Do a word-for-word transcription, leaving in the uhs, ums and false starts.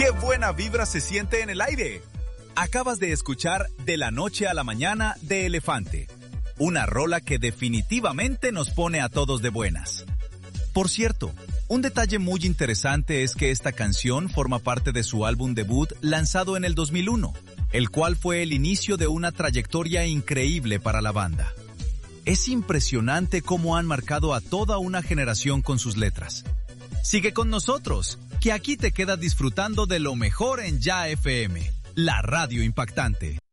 ¡Qué buena vibra se siente en el aire! Acabas de escuchar De la Noche a la Mañana de Elefante, una rola que definitivamente nos pone a todos de buenas. Por cierto, un detalle muy interesante es que esta canción forma parte de su álbum debut lanzado en el dos mil uno, el cual fue el inicio de una trayectoria increíble para la banda. Es impresionante cómo han marcado a toda una generación con sus letras. Sigue con nosotros, que aquí te quedas disfrutando de lo mejor en Ya F M, la radio impactante.